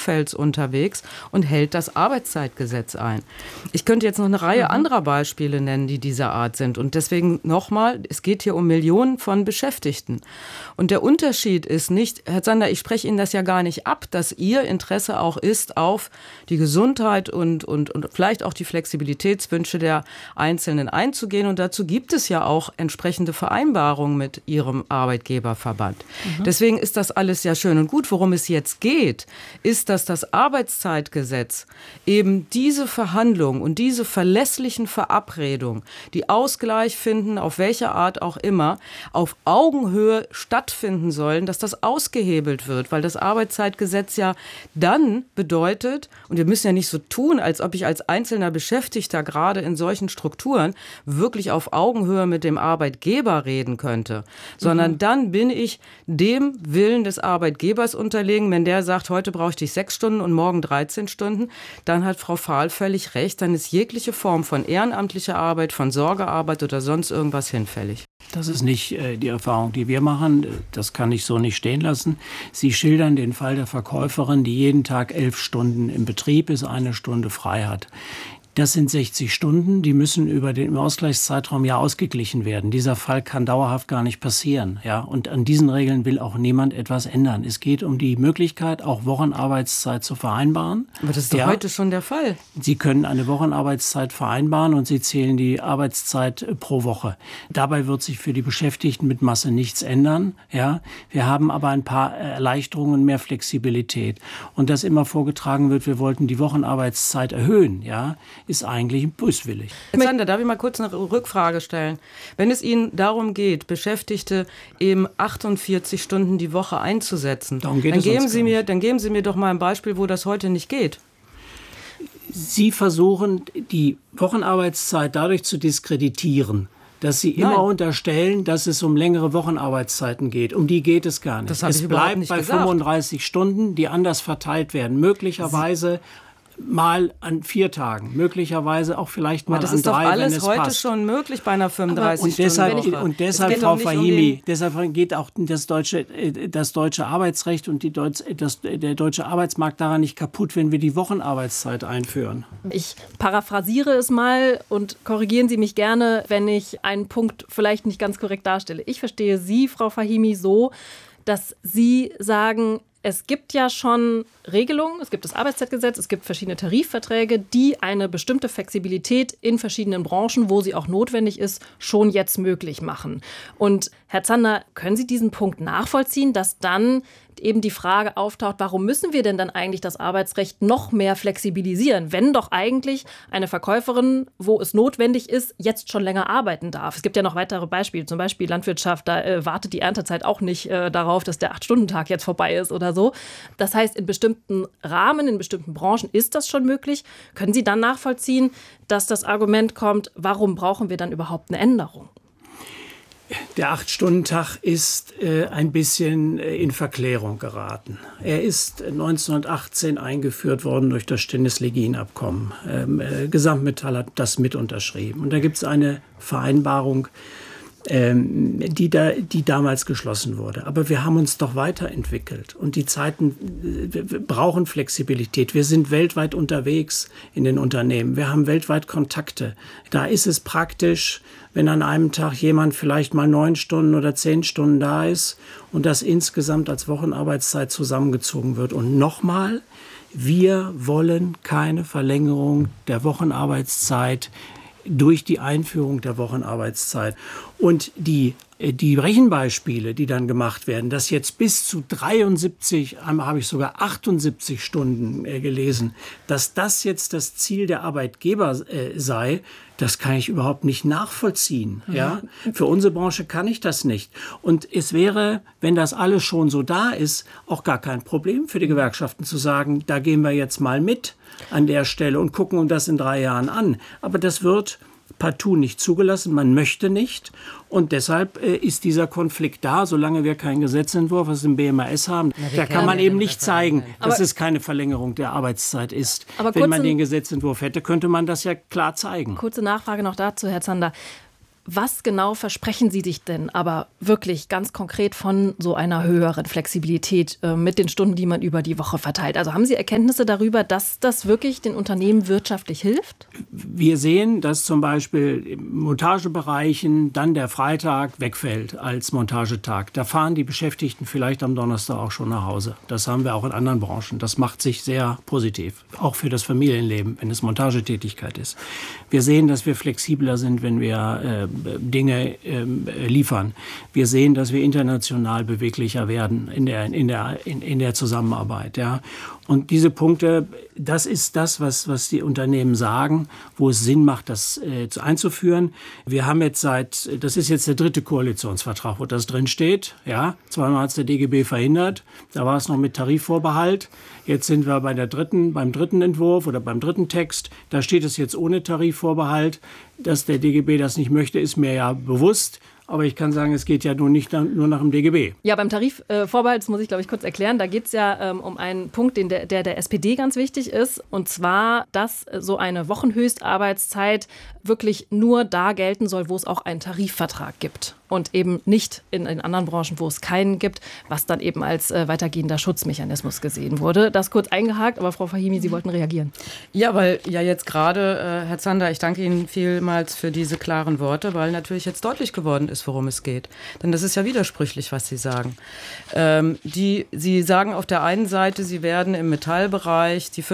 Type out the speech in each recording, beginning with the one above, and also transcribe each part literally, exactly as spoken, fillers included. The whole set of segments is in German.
Berufsfelds unterwegs und hält das Arbeitszeitgesetz ein. Ich könnte jetzt noch eine Reihe mhm. anderer Beispiele nennen, die dieser Art sind. Und deswegen nochmal, es geht hier um Millionen von Beschäftigten. Und der Unterschied ist nicht, Herr Zander, ich spreche Ihnen das ja gar nicht ab, dass Ihr Interesse auch ist auf die Gesundheit und, und, und vielleicht auch die Flexibilitätswünsche der Einzelnen einzugehen. Und dazu gibt es ja auch entsprechende Vereinbarungen mit Ihrem Arbeitgeberverband. Mhm. Deswegen ist das alles ja schön und gut. Worum es jetzt geht, ist, dass das Arbeitszeitgesetz eben diese Verhandlungen und diese verlässlichen Verabredungen, die Ausgleich finden, auf welche Art auch immer, auf Augenhöhe stattfinden sollen, dass das ausgehebelt wird, weil das Arbeitszeitgesetz ja dann bedeutet, und wir müssen ja nicht so tun, als ob ich als einzelner Beschäftigter gerade in solchen Strukturen wirklich auf Augenhöhe mit dem Arbeitgeber reden könnte, sondern mhm. dann bin ich dem Willen des Arbeitgebers unterlegen. Wenn der sagt, heute brauche ich dich sechs Stunden und morgen dreizehn Stunden, dann hat Frau Fahl völlig recht, dann ist jegliche Form von ehrenamtlicher Arbeit, von Sorgearbeit oder sonst irgendwas hinfällig. Das ist nicht äh, die Erfahrung, die wir machen. Das kann ich so nicht stehen lassen. Sie schildern den Fall der Verkäuferin, die jeden Tag elf Stunden im Betrieb ist, eine Stunde frei hat. Das sind sechzig Stunden, die müssen über den im Ausgleichszeitraum ja ausgeglichen werden. Dieser Fall kann dauerhaft gar nicht passieren. Ja? Und an diesen Regeln will auch niemand etwas ändern. Es geht um die Möglichkeit, auch Wochenarbeitszeit zu vereinbaren. Aber das ist doch ja, heute schon der Fall. Sie können eine Wochenarbeitszeit vereinbaren und Sie zählen die Arbeitszeit pro Woche. Dabei wird sich für die Beschäftigten mit Masse nichts ändern. Ja? Wir haben aber ein paar Erleichterungen, mehr Flexibilität. Und dass immer vorgetragen wird, wir wollten die Wochenarbeitszeit erhöhen, ja, ist eigentlich böswillig. Herr Zander, darf ich mal kurz eine Rückfrage stellen? Wenn es Ihnen darum geht, Beschäftigte eben achtundvierzig Stunden die Woche einzusetzen, darum geht dann, es geben Sie mir, dann geben Sie mir doch mal ein Beispiel, wo das heute nicht geht. Sie versuchen, die Wochenarbeitszeit dadurch zu diskreditieren, dass Sie immer Nein. unterstellen, dass es um längere Wochenarbeitszeiten geht. Um die geht es gar nicht. Das habe es ich überhaupt bleibt nicht bei gesagt. fünfunddreißig Stunden, die anders verteilt werden. Möglicherweise mal an vier Tagen, möglicherweise auch vielleicht mal an drei, wenn es passt. Das ist doch alles heute schon möglich bei einer fünfunddreißig-Stunden-Woche. Und deshalb, Frau Fahimi, deshalb geht auch das deutsche, das deutsche Arbeitsrecht und die Deutsch, das, der deutsche Arbeitsmarkt daran nicht kaputt, wenn wir die Wochenarbeitszeit einführen. Ich paraphrasiere es mal und korrigieren Sie mich gerne, wenn ich einen Punkt vielleicht nicht ganz korrekt darstelle. Ich verstehe Sie, Frau Fahimi, so, dass Sie sagen, es gibt ja schon Regelungen, es gibt das Arbeitszeitgesetz, es gibt verschiedene Tarifverträge, die eine bestimmte Flexibilität in verschiedenen Branchen, wo sie auch notwendig ist, schon jetzt möglich machen. Und Herr Zander, können Sie diesen Punkt nachvollziehen, dass dann eben die Frage auftaucht, warum müssen wir denn dann eigentlich das Arbeitsrecht noch mehr flexibilisieren, wenn doch eigentlich eine Verkäuferin, wo es notwendig ist, jetzt schon länger arbeiten darf? Es gibt ja noch weitere Beispiele, zum Beispiel Landwirtschaft, da äh, wartet die Erntezeit auch nicht äh, darauf, dass der acht-Stunden-Tag jetzt vorbei ist oder so. Das heißt, in bestimmten Rahmen, in bestimmten Branchen ist das schon möglich. Können Sie dann nachvollziehen, dass das Argument kommt, warum brauchen wir dann überhaupt eine Änderung? Der Acht-Stunden-Tag ist äh, ein bisschen äh, in Verklärung geraten. Er ist neunzehnhundertachtzehn eingeführt worden durch das Stennis-Legin-Abkommen. Ähm, äh, Gesamtmetall hat das mit unterschrieben. Und da gibt es eine Vereinbarung, ähm, die, da, die damals geschlossen wurde. Aber wir haben uns doch weiterentwickelt. Und die Zeiten äh, brauchen Flexibilität. Wir sind weltweit unterwegs in den Unternehmen. Wir haben weltweit Kontakte. Da ist es praktisch, wenn an einem Tag jemand vielleicht mal neun Stunden oder zehn Stunden da ist und das insgesamt als Wochenarbeitszeit zusammengezogen wird. Und nochmal, wir wollen keine Verlängerung der Wochenarbeitszeit durch die Einführung der Wochenarbeitszeit. Und die, die Rechenbeispiele, die dann gemacht werden, dass jetzt bis zu dreiundsiebzig, einmal habe ich sogar achtundsiebzig Stunden äh, gelesen, dass das jetzt das Ziel der Arbeitgeber äh, sei, das kann ich überhaupt nicht nachvollziehen. Mhm. Ja? Für unsere Branche kann ich das nicht. Und es wäre, wenn das alles schon so da ist, auch gar kein Problem für die Gewerkschaften zu sagen, da gehen wir jetzt mal mit an der Stelle und gucken uns das in drei Jahren an. Aber das wird partout nicht zugelassen, man möchte nicht. Und deshalb äh, ist dieser Konflikt da, solange wir keinen Gesetzentwurf aus dem B M A S haben. Na, da kann man eben nicht zeigen, dass aber es keine Verlängerung der Arbeitszeit ist. Wenn man den Gesetzentwurf hätte, könnte man das ja klar zeigen. Kurze Nachfrage noch dazu, Herr Zander. Was genau versprechen Sie sich denn aber wirklich ganz konkret von so einer höheren Flexibilität äh, mit den Stunden, die man über die Woche verteilt? Also haben Sie Erkenntnisse darüber, dass das wirklich den Unternehmen wirtschaftlich hilft? Wir sehen, dass zum Beispiel im Montagebereichen dann der Freitag wegfällt als Montagetag. Da fahren die Beschäftigten vielleicht am Donnerstag auch schon nach Hause. Das haben wir auch in anderen Branchen. Das macht sich sehr positiv, auch für das Familienleben, wenn es Montagetätigkeit ist. Wir sehen, dass wir flexibler sind, wenn wir äh, Dinge äh, liefern. Wir sehen, dass wir international beweglicher werden in der, in der, in, in der Zusammenarbeit. Ja. Und diese Punkte, das ist das, was, was die Unternehmen sagen, wo es Sinn macht, das äh, einzuführen. Wir haben jetzt seit, das ist jetzt der dritte Koalitionsvertrag, wo das drin steht. Ja, zweimal hat es der D G B verhindert. Da war es noch mit Tarifvorbehalt. Jetzt sind wir bei der dritten, beim dritten Entwurf oder beim dritten Text. Da steht es jetzt ohne Tarifvorbehalt. Dass der D G B das nicht möchte, ist mir ja bewusst. Aber ich kann sagen, es geht ja nun nicht nur nach dem D G B. Ja, beim Tarifvorbehalt, das muss ich, glaube ich, kurz erklären, da geht es ja ähm, um einen Punkt, den der, der der S P D ganz wichtig ist. Und zwar, dass so eine Wochenhöchstarbeitszeit wirklich nur da gelten soll, wo es auch einen Tarifvertrag gibt. Und eben nicht in, in anderen Branchen, wo es keinen gibt, was dann eben als äh, weitergehender Schutzmechanismus gesehen wurde. Das kurz eingehakt, aber Frau Fahimi, Sie wollten reagieren. Ja, weil ja jetzt gerade, äh, Herr Zander, ich danke Ihnen vielmals für diese klaren Worte, weil natürlich jetzt deutlich geworden ist, worum es geht. Denn das ist ja widersprüchlich, was Sie sagen. Ähm, die, Sie sagen auf der einen Seite, Sie werden im Metallbereich die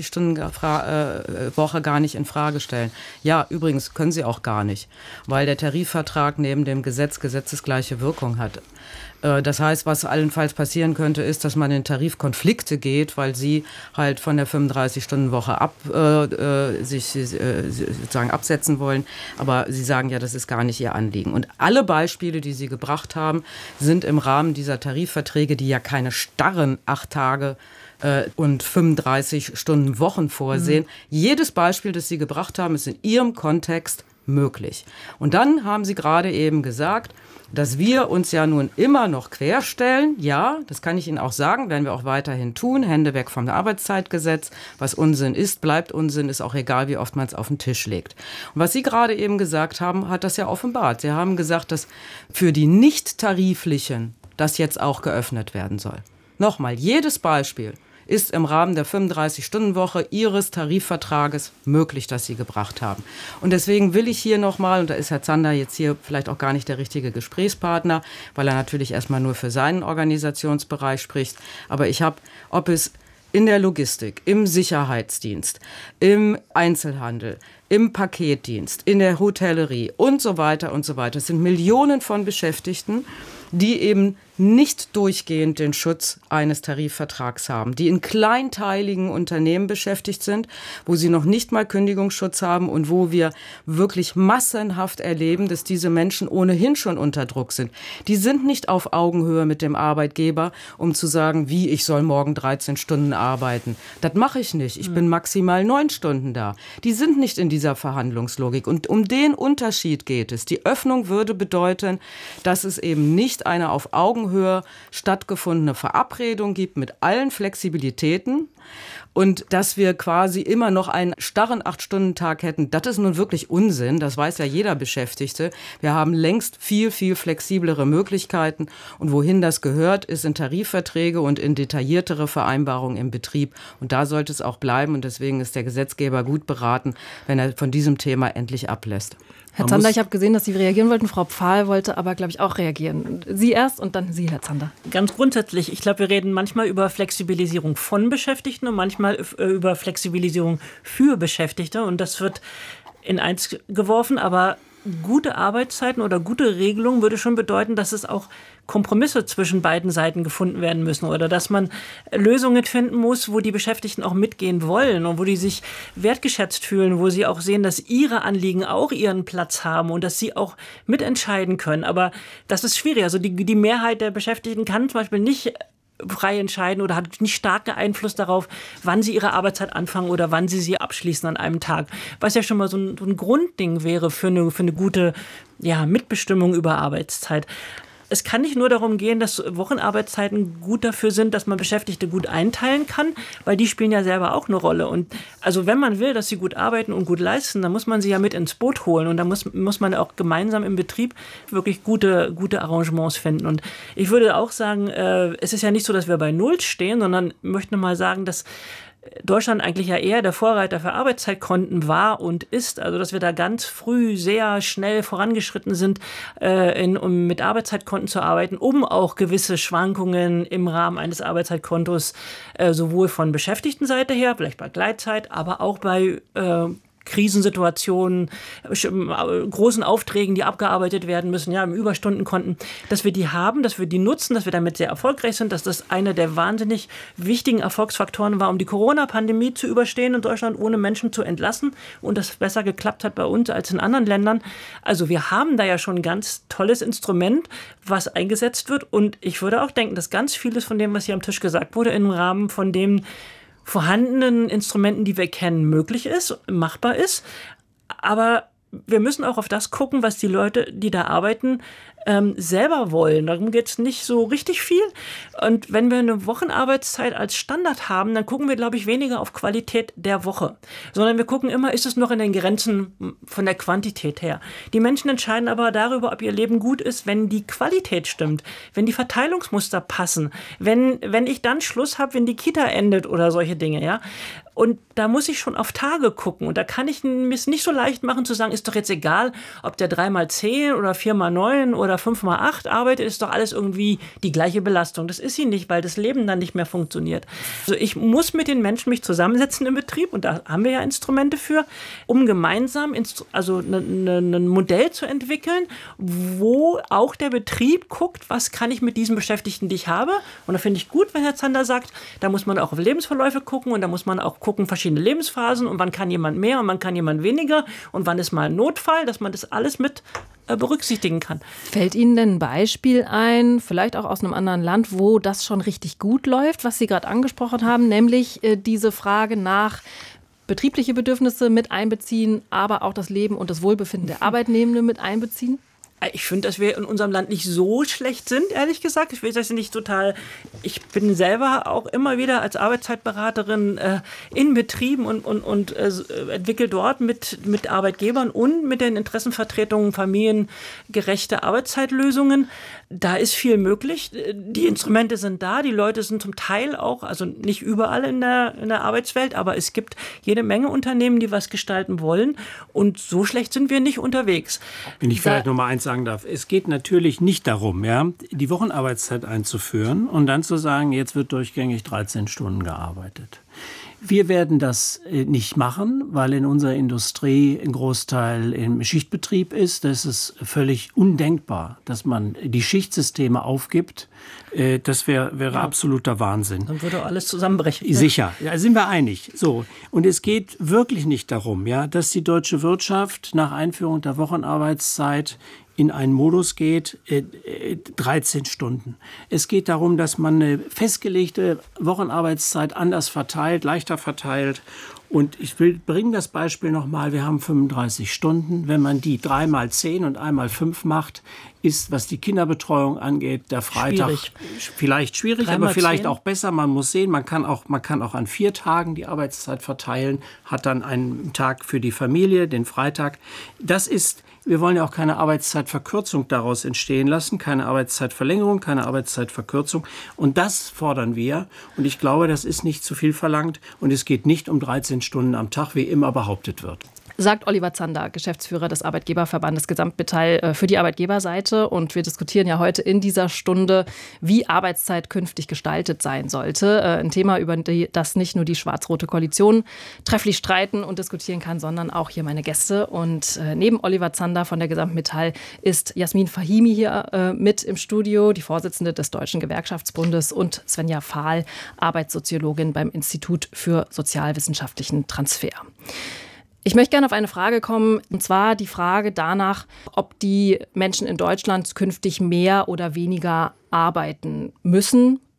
fünfunddreißig-Stunden-Woche gar nicht in Frage stellen. Ja, übrigens können Sie auch gar nicht, weil der Tarifvertrag neben dem Gesetz gesetzesgleiche Wirkung hat. Das heißt, was allenfalls passieren könnte, ist, dass man in Tarifkonflikte geht, weil sie halt von der fünfunddreißig-Stunden-Woche ab, äh, sich äh, sozusagen absetzen wollen. Aber Sie sagen ja, das ist gar nicht Ihr Anliegen. Und alle Beispiele, die Sie gebracht haben, sind im Rahmen dieser Tarifverträge, die ja keine starren acht Tage äh, und fünfunddreißig Stunden Wochen vorsehen. Mhm. Jedes Beispiel, das Sie gebracht haben, ist in Ihrem Kontext möglich. Und dann haben Sie gerade eben gesagt, dass wir uns ja nun immer noch querstellen. Ja, das kann ich Ihnen auch sagen, werden wir auch weiterhin tun. Hände weg vom Arbeitszeitgesetz. Was Unsinn ist, bleibt Unsinn, ist auch egal, wie oft man es auf den Tisch legt. Und was Sie gerade eben gesagt haben, hat das ja offenbart. Sie haben gesagt, dass für die Nicht-Tariflichen das jetzt auch geöffnet werden soll. Nochmal, jedes Beispiel ist im Rahmen der fünfunddreißig-Stunden-Woche Ihres Tarifvertrages möglich, das Sie gebracht haben. Und deswegen will ich hier nochmal, und da ist Herr Zander jetzt hier vielleicht auch gar nicht der richtige Gesprächspartner, weil er natürlich erstmal nur für seinen Organisationsbereich spricht, aber ich habe, ob es in der Logistik, im Sicherheitsdienst, im Einzelhandel, im Paketdienst, in der Hotellerie und so weiter und so weiter. Es sind Millionen von Beschäftigten, die eben nicht durchgehend den Schutz eines Tarifvertrags haben, die in kleinteiligen Unternehmen beschäftigt sind, wo sie noch nicht mal Kündigungsschutz haben und wo wir wirklich massenhaft erleben, dass diese Menschen ohnehin schon unter Druck sind. Die sind nicht auf Augenhöhe mit dem Arbeitgeber, um zu sagen, wie, ich soll morgen dreizehn Stunden arbeiten. Das mache ich nicht. Ich bin maximal neun Stunden da. Die sind nicht in dieser Verhandlungslogik. Und um den Unterschied geht es. Die Öffnung würde bedeuten, dass es eben nicht eine auf Augenhöhe stattgefundene Verabredung gibt mit allen Flexibilitäten und dass wir quasi immer noch einen starren acht-Stunden-Tag hätten, das ist nun wirklich Unsinn, das weiß ja jeder Beschäftigte. Wir haben längst viel, viel flexiblere Möglichkeiten und wohin das gehört, ist in Tarifverträge und in detailliertere Vereinbarungen im Betrieb und da sollte es auch bleiben und deswegen ist der Gesetzgeber gut beraten, wenn er von diesem Thema endlich ablässt. Herr Zander, ich habe gesehen, dass Sie reagieren wollten. Frau Pfahl wollte aber, glaube ich, auch reagieren. Sie erst und dann Sie, Herr Zander. Ganz grundsätzlich, ich glaube, wir reden manchmal über Flexibilisierung von Beschäftigten und manchmal über Flexibilisierung für Beschäftigte. Und das wird in eins geworfen, aber gute Arbeitszeiten oder gute Regelungen würde schon bedeuten, dass es auch Kompromisse zwischen beiden Seiten gefunden werden müssen oder dass man Lösungen finden muss, wo die Beschäftigten auch mitgehen wollen und wo die sich wertgeschätzt fühlen, wo sie auch sehen, dass ihre Anliegen auch ihren Platz haben und dass sie auch mitentscheiden können. Aber das ist schwierig. Also die, die Mehrheit der Beschäftigten kann zum Beispiel nicht frei entscheiden oder hat nicht starken Einfluss darauf, wann sie ihre Arbeitszeit anfangen oder wann sie sie abschließen an einem Tag. Was ja schon mal so ein, so ein Grundding wäre für eine, für eine gute ja, Mitbestimmung über Arbeitszeit. Es kann nicht nur darum gehen, dass Wochenarbeitszeiten gut dafür sind, dass man Beschäftigte gut einteilen kann, weil die spielen ja selber auch eine Rolle. Und also wenn man will, dass sie gut arbeiten und gut leisten, dann muss man sie ja mit ins Boot holen. Und da muss, muss man auch gemeinsam im Betrieb wirklich gute, gute Arrangements finden. Und ich würde auch sagen, äh, es ist ja nicht so, dass wir bei Null stehen, sondern möchte mal sagen, dass Deutschland eigentlich ja eher der Vorreiter für Arbeitszeitkonten war und ist, also dass wir da ganz früh sehr schnell vorangeschritten sind, äh, in, um mit Arbeitszeitkonten zu arbeiten, um auch gewisse Schwankungen im Rahmen eines Arbeitszeitkontos äh, sowohl von Beschäftigtenseite her, vielleicht bei Gleitzeit, aber auch bei äh, Krisensituationen, großen Aufträgen, die abgearbeitet werden müssen, ja, im Überstundenkonten, dass wir die haben, dass wir die nutzen, dass wir damit sehr erfolgreich sind, dass das einer der wahnsinnig wichtigen Erfolgsfaktoren war, um die Corona-Pandemie zu überstehen in Deutschland, ohne Menschen zu entlassen und das besser geklappt hat bei uns als in anderen Ländern. Also wir haben da ja schon ein ganz tolles Instrument, was eingesetzt wird und ich würde auch denken, dass ganz vieles von dem, was hier am Tisch gesagt wurde, im Rahmen von dem vorhandenen Instrumenten, die wir kennen, möglich ist, machbar ist. Aber wir müssen auch auf das gucken, was die Leute, die da arbeiten, ähm, selber wollen. Darum geht es nicht so richtig viel. Und wenn wir eine Wochenarbeitszeit als Standard haben, dann gucken wir, glaube ich, weniger auf Qualität der Woche, sondern wir gucken immer, ist es noch in den Grenzen von der Quantität her. Die Menschen entscheiden aber darüber, ob ihr Leben gut ist, wenn die Qualität stimmt, wenn die Verteilungsmuster passen, wenn, wenn ich dann Schluss habe, wenn die Kita endet oder solche Dinge, ja. Und da muss ich schon auf Tage gucken. Und da kann ich mir es nicht so leicht machen zu sagen, ist doch jetzt egal, ob der drei mal zehn oder vier mal neun oder fünf mal acht arbeitet, ist doch alles irgendwie die gleiche Belastung. Das ist sie nicht, weil das Leben dann nicht mehr funktioniert. Also ich muss mit den Menschen mich zusammensetzen im Betrieb, und da haben wir ja Instrumente für, um gemeinsam also ein Modell zu entwickeln, wo auch der Betrieb guckt, was kann ich mit diesen Beschäftigten, die ich habe. Und da finde ich gut, wenn Herr Zander sagt, da muss man auch auf Lebensverläufe gucken und da muss man auch gucken, verschiedene Lebensphasen und wann kann jemand mehr und wann kann jemand weniger und wann ist mal ein Notfall, dass man das alles mit äh, berücksichtigen kann. Fällt Ihnen denn ein Beispiel ein, vielleicht auch aus einem anderen Land, wo das schon richtig gut läuft, was Sie gerade angesprochen haben, nämlich äh, diese Frage nach betriebliche Bedürfnisse mit einbeziehen, aber auch das Leben und das Wohlbefinden der Arbeitnehmenden mit einbeziehen? Ich finde, dass wir in unserem Land nicht so schlecht sind, ehrlich gesagt. Ich will das nicht total. Ich bin selber auch immer wieder als Arbeitszeitberaterin äh, in Betrieben und, und, und äh, entwickle dort mit, mit Arbeitgebern und mit den Interessenvertretungen familiengerechte Arbeitszeitlösungen. Da ist viel möglich. Die Instrumente sind da, die Leute sind zum Teil auch, also nicht überall in der, in der Arbeitswelt, aber es gibt jede Menge Unternehmen, die was gestalten wollen. Und so schlecht sind wir nicht unterwegs. Wenn ich vielleicht noch mal eins sagen darf. Es geht natürlich nicht darum, ja, die Wochenarbeitszeit einzuführen und dann zu sagen, jetzt wird durchgängig dreizehn Stunden gearbeitet. Wir werden das nicht machen, weil in unserer Industrie ein Großteil im Schichtbetrieb ist. Das ist völlig undenkbar, dass man die Schichtsysteme aufgibt. Das wär, wäre ja. absoluter Wahnsinn. Dann würde alles zusammenbrechen. Sicher, da sind wir einig. So. Und es geht wirklich nicht darum, ja, dass die deutsche Wirtschaft nach Einführung der Wochenarbeitszeit in einen Modus geht, äh, dreizehn Stunden. Es geht darum, dass man eine festgelegte Wochenarbeitszeit anders verteilt, leichter verteilt. Und ich will bringen das Beispiel nochmal, wir haben fünfunddreißig Stunden. Wenn man die drei mal zehn und einmal fünf macht, ist, was die Kinderbetreuung angeht, der Freitag schwierig. vielleicht schwierig, aber vielleicht zehn. Auch besser. Man muss sehen, man kann auch, man kann auch an vier Tagen die Arbeitszeit verteilen, hat dann einen Tag für die Familie, den Freitag. Das ist, wir wollen ja auch keine Arbeitszeitverkürzung daraus entstehen lassen, keine Arbeitszeitverlängerung, keine Arbeitszeitverkürzung. Und das fordern wir. Und ich glaube, das ist nicht zu viel verlangt. Und es geht nicht um dreizehn Stunden am Tag, wie immer behauptet wird. Sagt Oliver Zander, Geschäftsführer des Arbeitgeberverbandes Gesamtmetall für die Arbeitgeberseite. Und wir diskutieren ja heute in dieser Stunde, wie Arbeitszeit künftig gestaltet sein sollte. Ein Thema, über das nicht nur die schwarz-rote Koalition trefflich streiten und diskutieren kann, sondern auch hier meine Gäste. Und neben Oliver Zander von der Gesamtmetall ist Jasmin Fahimi hier mit im Studio, die Vorsitzende des Deutschen Gewerkschaftsbundes, und Svenja Fahl, Arbeitssoziologin beim Institut für sozialwissenschaftlichen Transfer. Ich möchte gerne auf eine Frage kommen, und zwar die Frage danach, ob die Menschen in Deutschland künftig mehr oder weniger arbeiten müssen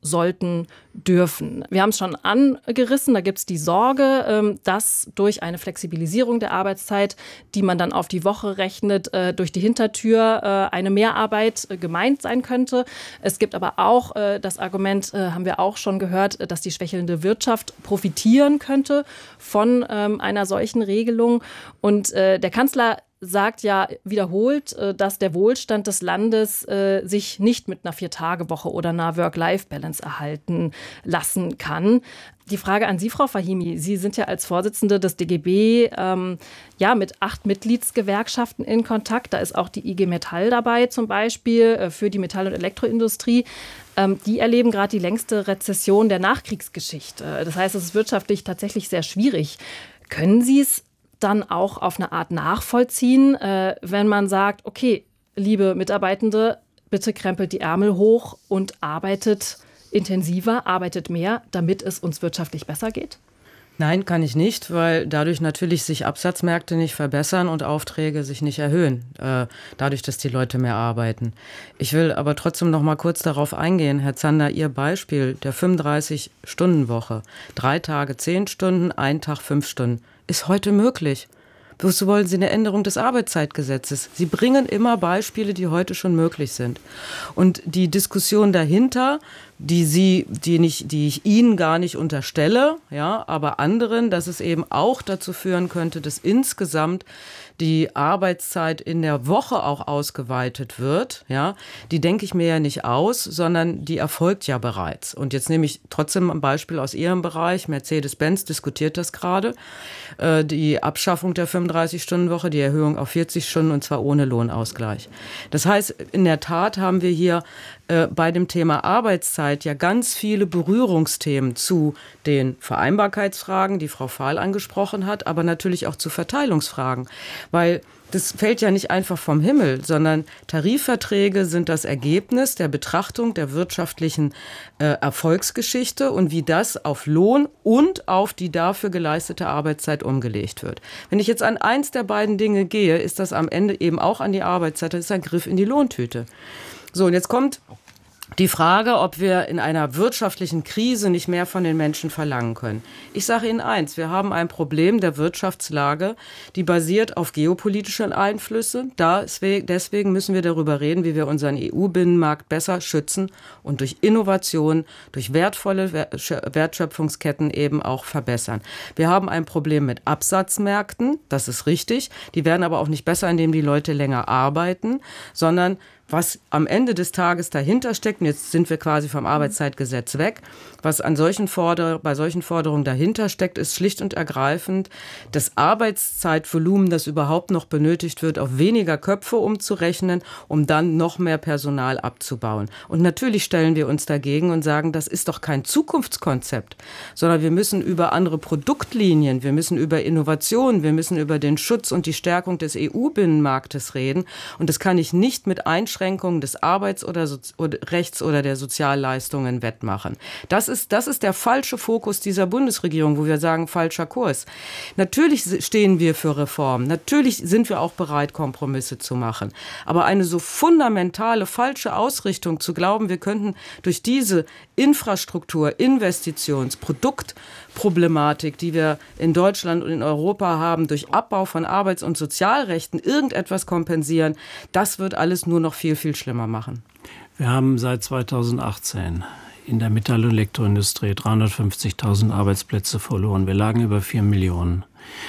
sollten, dürfen. Wir haben es schon angerissen, da gibt es die Sorge, dass durch eine Flexibilisierung der Arbeitszeit, die man dann auf die Woche rechnet, durch die Hintertür eine Mehrarbeit gemeint sein könnte. Es gibt aber auch das Argument, haben wir auch schon gehört, dass die schwächelnde Wirtschaft profitieren könnte von einer solchen Regelung. Und der Kanzler sagt ja wiederholt, dass der Wohlstand des Landes äh, sich nicht mit einer Vier-Tage-Woche oder einer Work-Life-Balance erhalten lassen kann. Die Frage an Sie, Frau Fahimi, Sie sind ja als Vorsitzende des D G B ähm, ja, mit acht Mitgliedsgewerkschaften in Kontakt. Da ist auch die I G Metall dabei zum Beispiel äh, für die Metall- und Elektroindustrie. Ähm, die erleben gerade die längste Rezession der Nachkriegsgeschichte. Das heißt, es ist wirtschaftlich tatsächlich sehr schwierig. Können Sie es dann auch auf eine Art nachvollziehen, äh, wenn man sagt, okay, liebe Mitarbeitende, bitte krempelt die Ärmel hoch und arbeitet intensiver, arbeitet mehr, damit es uns wirtschaftlich besser geht? Nein, kann ich nicht, weil dadurch natürlich sich Absatzmärkte nicht verbessern und Aufträge sich nicht erhöhen, äh, dadurch, dass die Leute mehr arbeiten. Ich will aber trotzdem noch mal kurz darauf eingehen, Herr Zander, Ihr Beispiel der fünfunddreißig-Stunden-Woche, drei Tage zehn Stunden, ein Tag fünf Stunden, ist heute möglich. Wozu wollen Sie eine Änderung des Arbeitszeitgesetzes? Sie bringen immer Beispiele, die heute schon möglich sind. Und die Diskussion dahinter, die Sie, die nicht, die ich Ihnen gar nicht unterstelle, ja, aber anderen, dass es eben auch dazu führen könnte, dass insgesamt die Arbeitszeit in der Woche auch ausgeweitet wird, ja, die denke ich mir ja nicht aus, sondern die erfolgt ja bereits. Und jetzt nehme ich trotzdem ein Beispiel aus Ihrem Bereich. Mercedes-Benz diskutiert das gerade. Äh, die Abschaffung der fünfunddreißig-Stunden-Woche, die Erhöhung auf vierzig Stunden und zwar ohne Lohnausgleich. Das heißt, in der Tat haben wir hier äh, bei dem Thema Arbeitszeit ja ganz viele Berührungsthemen zu den Vereinbarkeitsfragen, die Frau Fahl angesprochen hat, aber natürlich auch zu Verteilungsfragen. Weil das fällt ja nicht einfach vom Himmel, sondern Tarifverträge sind das Ergebnis der Betrachtung der wirtschaftlichen äh, Erfolgsgeschichte und wie das auf Lohn und auf die dafür geleistete Arbeitszeit umgelegt wird. Wenn ich jetzt an eins der beiden Dinge gehe, ist das am Ende eben auch an die Arbeitszeit, das ist ein Griff in die Lohntüte. So, und jetzt kommt die Frage, ob wir in einer wirtschaftlichen Krise nicht mehr von den Menschen verlangen können. Ich sage Ihnen eins, wir haben ein Problem der Wirtschaftslage, die basiert auf geopolitischen Einflüssen. Deswegen müssen wir darüber reden, wie wir unseren E U-Binnenmarkt besser schützen und durch Innovation, durch wertvolle Wertschöpfungsketten eben auch verbessern. Wir haben ein Problem mit Absatzmärkten, das ist richtig. Die werden aber auch nicht besser, indem die Leute länger arbeiten, sondern was am Ende des Tages dahinter steckt, und jetzt sind wir quasi vom Arbeitszeitgesetz weg, was an solchen Forder- bei solchen Forderungen dahinter steckt, ist schlicht und ergreifend das Arbeitszeitvolumen, das überhaupt noch benötigt wird, auf weniger Köpfe umzurechnen, um dann noch mehr Personal abzubauen. Und natürlich stellen wir uns dagegen und sagen, das ist doch kein Zukunftskonzept, sondern wir müssen über andere Produktlinien, wir müssen über Innovation, wir müssen über den Schutz und die Stärkung des E U-Binnenmarktes reden. Und das kann ich nicht mit Einschränkungen des Arbeits- oder so- oder Rechts oder der Sozialleistungen wettmachen. Das ist, das ist der falsche Fokus dieser Bundesregierung, wo wir sagen, falscher Kurs. Natürlich stehen wir für Reformen. Natürlich sind wir auch bereit, Kompromisse zu machen. Aber eine so fundamentale falsche Ausrichtung zu glauben, wir könnten durch diese Infrastruktur, Investitions-, Produktproblematik, die wir in Deutschland und in Europa haben, durch Abbau von Arbeits- und Sozialrechten irgendetwas kompensieren, das wird alles nur noch viel, viel schlimmer machen. Wir haben seit zweitausendachtzehn in der Metall- und Elektroindustrie dreihundertfünfzigtausend Arbeitsplätze verloren. Wir lagen über vier Millionen.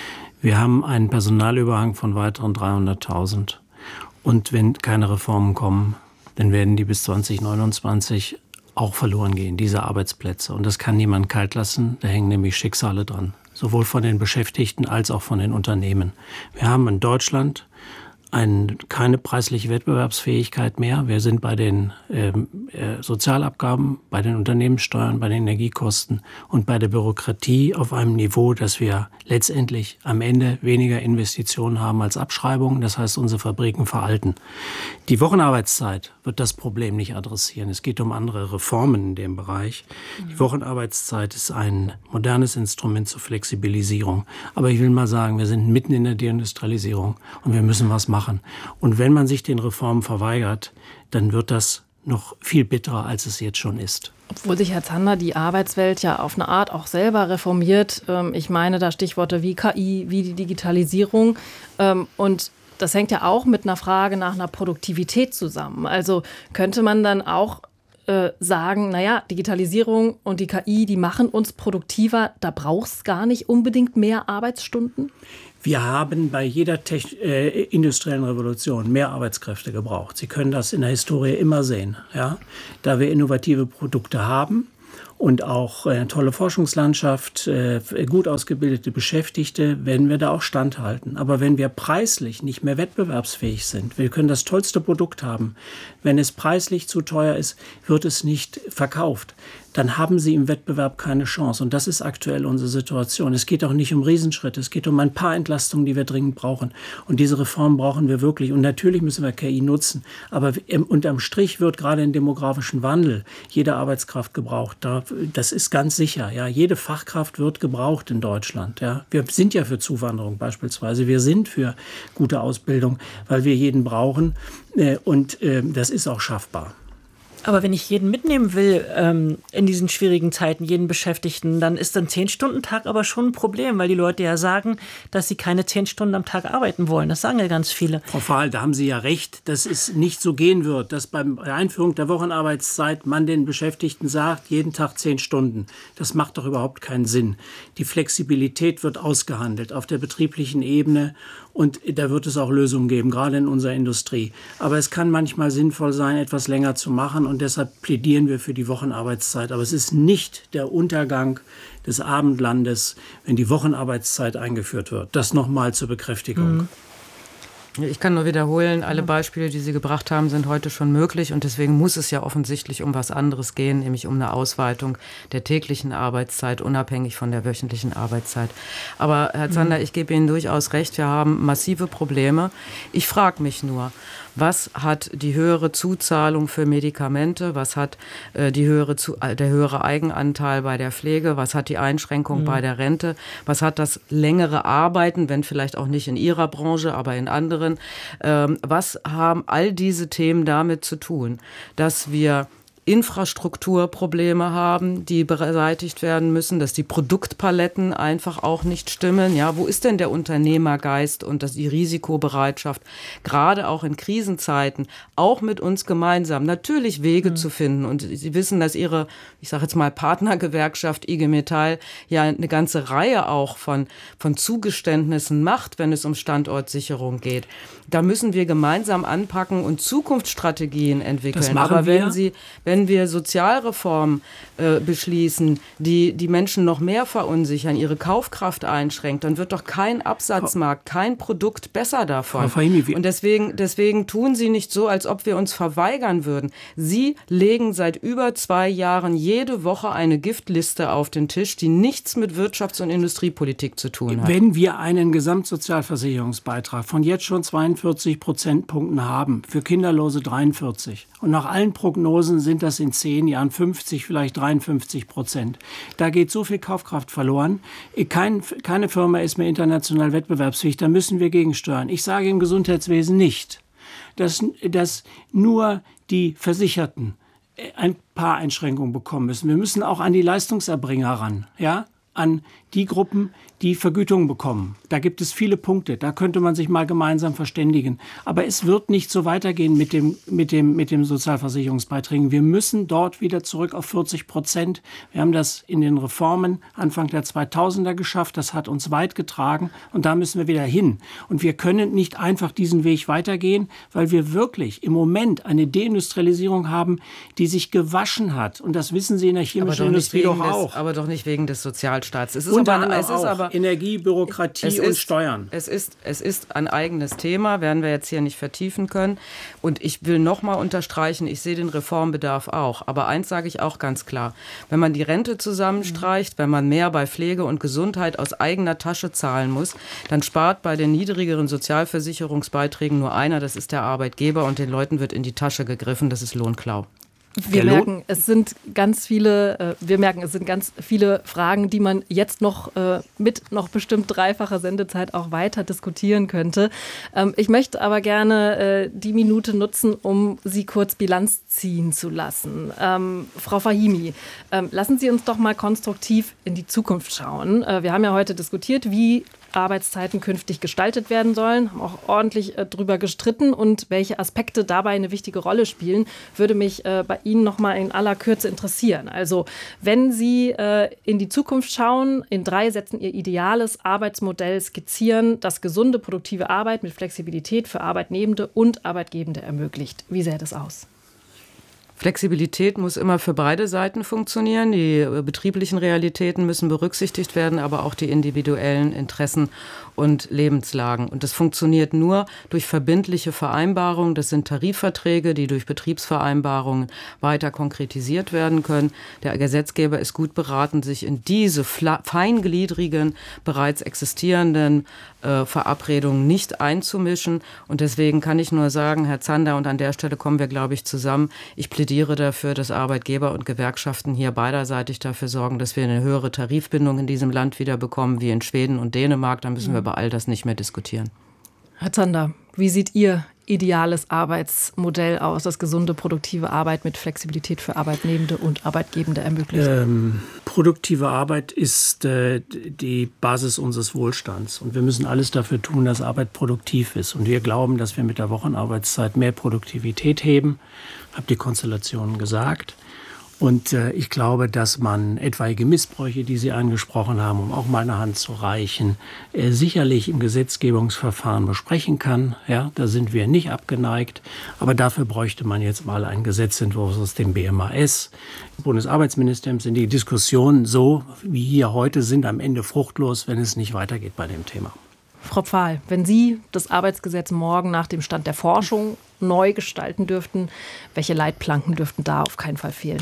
Wir haben einen Personalüberhang von weiteren dreihunderttausend. Und wenn keine Reformen kommen, dann werden die bis zweitausendneunundzwanzig auch verloren gehen, diese Arbeitsplätze. Und das kann niemand kalt lassen, da hängen nämlich Schicksale dran. Sowohl von den Beschäftigten als auch von den Unternehmen. Wir haben in Deutschland Ein, keine preisliche Wettbewerbsfähigkeit mehr. Wir sind bei den ähm, äh, Sozialabgaben, bei den Unternehmenssteuern, bei den Energiekosten und bei der Bürokratie auf einem Niveau, dass wir letztendlich am Ende weniger Investitionen haben als Abschreibungen. Das heißt, unsere Fabriken veralten. Die Wochenarbeitszeit wird das Problem nicht adressieren. Es geht um andere Reformen in dem Bereich. Die Wochenarbeitszeit ist ein modernes Instrument zur Flexibilisierung. Aber ich will mal sagen, wir sind mitten in der Deindustrialisierung und wir müssen was machen. Machen. Und wenn man sich den Reformen verweigert, dann wird das noch viel bitterer, als es jetzt schon ist. Obwohl sich, Herr Zander, die Arbeitswelt ja auf eine Art auch selber reformiert. Ich meine da Stichworte wie K I, wie die Digitalisierung. Und das hängt ja auch mit einer Frage nach einer Produktivität zusammen. Also könnte man dann auch äh, sagen, naja, Digitalisierung und die K I, die machen uns produktiver, da braucht es gar nicht unbedingt mehr Arbeitsstunden? Wir haben bei jeder Techn- äh, industriellen Revolution mehr Arbeitskräfte gebraucht. Sie können das in der Historie immer sehen. Ja? Da wir innovative Produkte haben und auch eine tolle Forschungslandschaft, äh, gut ausgebildete Beschäftigte, werden wir da auch standhalten. Aber wenn wir preislich nicht mehr wettbewerbsfähig sind, wir können das tollste Produkt haben, wenn es preislich zu teuer ist, wird es nicht verkauft. Dann haben sie im Wettbewerb keine Chance. Und das ist aktuell unsere Situation. Es geht auch nicht um Riesenschritte. Es geht um ein paar Entlastungen, die wir dringend brauchen. Und diese Reform brauchen wir wirklich. Und natürlich müssen wir K I nutzen. Aber unterm Strich wird gerade im demografischen Wandel jede Arbeitskraft gebraucht. Das ist ganz sicher. Ja, jede Fachkraft wird gebraucht in Deutschland. Ja, wir sind ja für Zuwanderung beispielsweise. Wir sind für gute Ausbildung, weil wir jeden brauchen. Und das ist auch schaffbar. Aber wenn ich jeden mitnehmen will ähm, in diesen schwierigen Zeiten, jeden Beschäftigten, dann ist ein zehn-Stunden-Tag aber schon ein Problem, weil die Leute ja sagen, dass sie keine zehn Stunden am Tag arbeiten wollen. Das sagen ja ganz viele. Frau Fahl, da haben Sie ja recht, dass es nicht so gehen wird, dass bei der Einführung der Wochenarbeitszeit man den Beschäftigten sagt, jeden Tag zehn Stunden. Das macht doch überhaupt keinen Sinn. Die Flexibilität wird ausgehandelt auf der betrieblichen Ebene. Und da wird es auch Lösungen geben, gerade in unserer Industrie. Aber es kann manchmal sinnvoll sein, etwas länger zu machen. Und deshalb plädieren wir für die Wochenarbeitszeit. Aber es ist nicht der Untergang des Abendlandes, wenn die Wochenarbeitszeit eingeführt wird. Das nochmal zur Bekräftigung. Mhm. Ich kann nur wiederholen, alle Beispiele, die Sie gebracht haben, sind heute schon möglich und deswegen muss es ja offensichtlich um was anderes gehen, nämlich um eine Ausweitung der täglichen Arbeitszeit, unabhängig von der wöchentlichen Arbeitszeit. Aber Herr Zander, ich gebe Ihnen durchaus recht, wir haben massive Probleme. Ich frage mich nur, was hat die höhere Zuzahlung für Medikamente, was hat äh, die höhere Zu- äh, der höhere Eigenanteil bei der Pflege, was hat die Einschränkung mhm. bei der Rente, was hat das längere Arbeiten, wenn vielleicht auch nicht in Ihrer Branche, aber in anderen, ähm, was haben all diese Themen damit zu tun, dass wir Infrastrukturprobleme haben, die beseitigt werden müssen, dass die Produktpaletten einfach auch nicht stimmen. Ja, wo ist denn der Unternehmergeist und das, die Risikobereitschaft, gerade auch in Krisenzeiten, auch mit uns gemeinsam natürlich Wege mhm. zu finden. Und Sie wissen, dass Ihre, ich sage jetzt mal Partnergewerkschaft I G Metall ja eine ganze Reihe auch von, von Zugeständnissen macht, wenn es um Standortsicherung geht. Da müssen wir gemeinsam anpacken und Zukunftsstrategien entwickeln. Das machen Aber wenn wir. Sie Wenn wir Sozialreformen äh, beschließen, die die Menschen noch mehr verunsichern, ihre Kaufkraft einschränkt, dann wird doch kein Absatzmarkt, kein Produkt besser davon. Frau Fahimi, Und deswegen, deswegen tun Sie nicht so, als ob wir uns verweigern würden. Sie legen seit über zwei Jahren jede Woche eine Giftliste auf den Tisch, die nichts mit Wirtschafts- und Industriepolitik zu tun hat. Wenn wir einen Gesamtsozialversicherungsbeitrag von jetzt schon zweiundvierzig Prozentpunkten haben, für Kinderlose dreiundvierzig und nach allen Prognosen sind das in zehn Jahren fünfzig, vielleicht dreiundfünfzig Prozent. Da geht so viel Kaufkraft verloren. Kein, keine Firma ist mehr international wettbewerbsfähig. Da müssen wir gegensteuern. Ich sage im Gesundheitswesen nicht, dass, dass nur die Versicherten ein paar Einschränkungen bekommen müssen. Wir müssen auch an die Leistungserbringer ran, ja, an die Gruppen, die Vergütung bekommen. Da gibt es viele Punkte. Da könnte man sich mal gemeinsam verständigen. Aber es wird nicht so weitergehen mit dem, mit dem, mit dem Sozialversicherungsbeiträgen. Wir müssen dort wieder zurück auf vierzig Prozent. Wir haben das in den Reformen Anfang der zweitausender geschafft. Das hat uns weit getragen. Und da müssen wir wieder hin. Und wir können nicht einfach diesen Weg weitergehen, weil wir wirklich im Moment eine Deindustrialisierung haben, die sich gewaschen hat. Und das wissen Sie in der chemischen aber Industrie doch des, auch. Aber doch nicht wegen des Sozialstaats. Es ist Unter aber, anderem es ist auch aber Energie, Bürokratie es und ist, Steuern. Es ist, es ist ein eigenes Thema, werden wir jetzt hier nicht vertiefen können. Und ich will noch mal unterstreichen, ich sehe den Reformbedarf auch. Aber eins sage ich auch ganz klar, wenn man die Rente zusammenstreicht, wenn man mehr bei Pflege und Gesundheit aus eigener Tasche zahlen muss, dann spart bei den niedrigeren Sozialversicherungsbeiträgen nur einer, das ist der Arbeitgeber, und den Leuten wird in die Tasche gegriffen, das ist Lohnklau. Wir merken, es sind ganz viele, äh, wir merken, es sind ganz viele Fragen, die man jetzt noch äh, mit noch bestimmt dreifacher Sendezeit auch weiter diskutieren könnte. Ähm, ich möchte aber gerne äh, die Minute nutzen, um Sie kurz Bilanz ziehen zu lassen. Ähm, Frau Fahimi, ähm, lassen Sie uns doch mal konstruktiv in die Zukunft schauen. Äh, wir haben ja heute diskutiert, wie Arbeitszeiten künftig gestaltet werden sollen, haben auch ordentlich äh, drüber gestritten und welche Aspekte dabei eine wichtige Rolle spielen, würde mich äh, bei Ihnen noch mal in aller Kürze interessieren. Also wenn Sie äh, in die Zukunft schauen, in drei Sätzen Ihr ideales Arbeitsmodell skizzieren, das gesunde, produktive Arbeit mit Flexibilität für Arbeitnehmende und Arbeitgebende ermöglicht. Wie sähe das aus? Flexibilität muss immer für beide Seiten funktionieren. Die betrieblichen Realitäten müssen berücksichtigt werden, aber auch die individuellen Interessen und Lebenslagen. Und das funktioniert nur durch verbindliche Vereinbarungen. Das sind Tarifverträge, die durch Betriebsvereinbarungen weiter konkretisiert werden können. Der Gesetzgeber ist gut beraten, sich in diese feingliedrigen, bereits existierenden äh, Verabredungen nicht einzumischen. Und deswegen kann ich nur sagen, Herr Zander, und an der Stelle kommen wir, glaube ich, zusammen. Ich plädiere dafür, dass Arbeitgeber und Gewerkschaften hier beiderseitig dafür sorgen, dass wir eine höhere Tarifbindung in diesem Land wieder bekommen, wie in Schweden und Dänemark. Da müssen wir über all das nicht mehr diskutieren. Herr Zander, wie sieht Ihr ideales Arbeitsmodell aus, das gesunde, produktive Arbeit mit Flexibilität für Arbeitnehmende und Arbeitgebende ermöglicht? Ähm, produktive Arbeit ist äh, die Basis unseres Wohlstands. Und wir müssen alles dafür tun, dass Arbeit produktiv ist. Und wir glauben, dass wir mit der Wochenarbeitszeit mehr Produktivität heben. Ich habe die Konstellationen gesagt. Und äh, ich glaube, dass man etwaige Missbräuche, die Sie angesprochen haben, um auch mal eine Hand zu reichen, äh, sicherlich im Gesetzgebungsverfahren besprechen kann. Ja, da sind wir nicht abgeneigt. Aber dafür bräuchte man jetzt mal einen Gesetzentwurf aus dem B M A S. Im Bundesarbeitsministerium sind die Diskussionen so, wie hier heute sind, am Ende fruchtlos, wenn es nicht weitergeht bei dem Thema. Frau Pfahl, wenn Sie das Arbeitsgesetz morgen nach dem Stand der Forschung neu gestalten dürften, welche Leitplanken dürften da auf keinen Fall fehlen?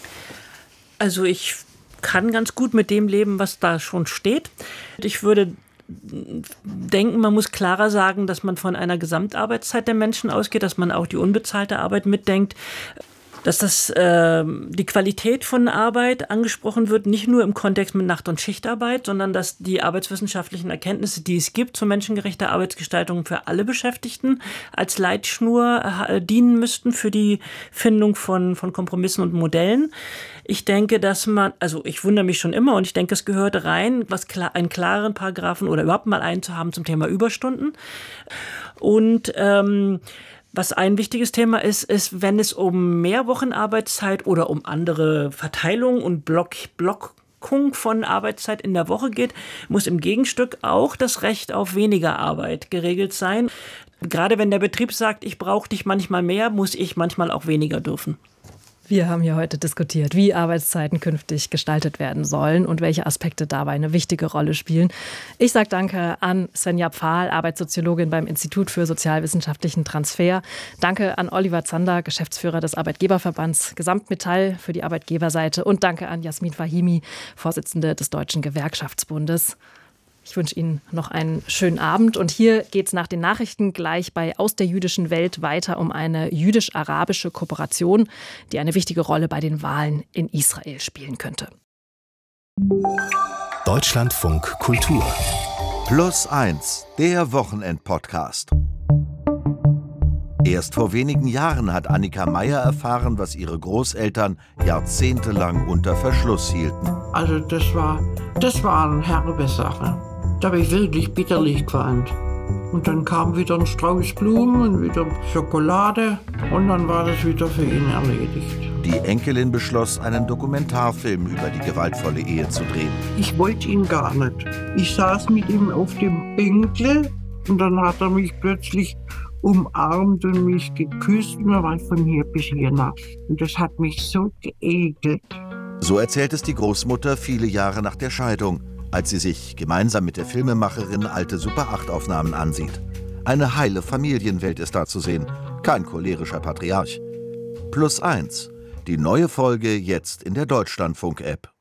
Also ich kann ganz gut mit dem leben, was da schon steht. Ich würde denken, man muss klarer sagen, dass man von einer Gesamtarbeitszeit der Menschen ausgeht, dass man auch die unbezahlte Arbeit mitdenkt, dass das, äh, die Qualität von Arbeit angesprochen wird, nicht nur im Kontext mit Nacht- und Schichtarbeit, sondern dass die arbeitswissenschaftlichen Erkenntnisse, die es gibt zur menschengerechter Arbeitsgestaltung für alle Beschäftigten, als Leitschnur äh, dienen müssten für die Findung von, von Kompromissen und Modellen. Ich denke, dass man, also ich wundere mich schon immer und ich denke, es gehört rein, was klar, einen klaren Paragraphen oder überhaupt mal einen zu haben zum Thema Überstunden. Und ähm, was ein wichtiges Thema ist, ist, wenn es um Mehrwochenarbeitszeit oder um andere Verteilung und Block, Blockung von Arbeitszeit in der Woche geht, muss im Gegenstück auch das Recht auf weniger Arbeit geregelt sein. Gerade wenn der Betrieb sagt, ich brauche dich manchmal mehr, muss ich manchmal auch weniger dürfen. Wir haben hier heute diskutiert, wie Arbeitszeiten künftig gestaltet werden sollen und welche Aspekte dabei eine wichtige Rolle spielen. Ich sage danke an Svenja Pfahl, Arbeitssoziologin beim Institut für sozialwissenschaftlichen Transfer. Danke an Oliver Zander, Geschäftsführer des Arbeitgeberverbands Gesamtmetall für die Arbeitgeberseite. Und danke an Jasmin Fahimi, Vorsitzende des Deutschen Gewerkschaftsbundes. Ich wünsche Ihnen noch einen schönen Abend. Und hier geht es nach den Nachrichten gleich bei Aus der jüdischen Welt weiter um eine jüdisch-arabische Kooperation, die eine wichtige Rolle bei den Wahlen in Israel spielen könnte. Deutschlandfunk Kultur. Plus eins, der Wochenend-Podcast. Erst vor wenigen Jahren hat Annika Meyer erfahren, was ihre Großeltern jahrzehntelang unter Verschluss hielten. Also das war, das war eine herbe Sache. Da habe ich wirklich bitterlich geweint. Und dann kam wieder ein Strauß Blumen und wieder Schokolade und dann war das wieder für ihn erledigt. Die Enkelin beschloss, einen Dokumentarfilm über die gewaltvolle Ehe zu drehen. Ich wollte ihn gar nicht. Ich saß mit ihm auf dem Bänkle und dann hat er mich plötzlich umarmt und mich geküsst und er war von hier bis hier nass. Und das hat mich so geekelt. So erzählt es die Großmutter viele Jahre nach der Scheidung, als sie sich gemeinsam mit der Filmemacherin alte Super acht Aufnahmen ansieht. Eine heile Familienwelt ist da zu sehen, kein cholerischer Patriarch. Plus eins, die neue Folge jetzt in der Deutschlandfunk-App.